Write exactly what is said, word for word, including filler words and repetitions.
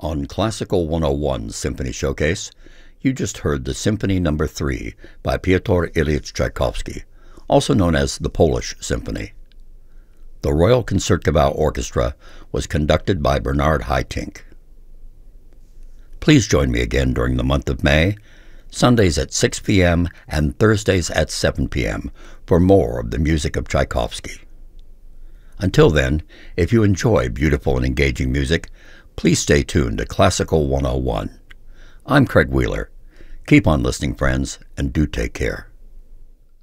On Classical one oh one Symphony Showcase, you just heard the Symphony Number three by Piotr Ilyich Tchaikovsky, also known as the Polish Symphony. The Royal Concertgebouw Orchestra was conducted by Bernard Haitink. Please join me again during the month of May, Sundays at six p.m. and Thursdays at seven p.m. for more of the music of Tchaikovsky. Until then, if you enjoy beautiful and engaging music, please stay tuned to Classical one oh one. I'm Craig Wheeler. Keep on listening, friends, and do take care.